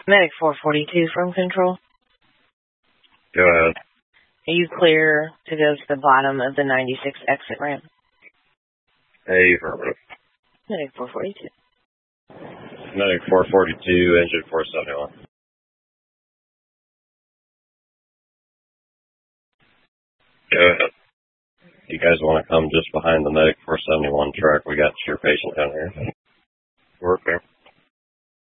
Medic 442 from Control. Go ahead. Are you clear to go to the bottom of the 96 exit ramp? Affirmative. Medic 442. Medic 442, engine 471. Go ahead. You guys want to come just behind the Medic 471 truck? We got your patient down here. Work there.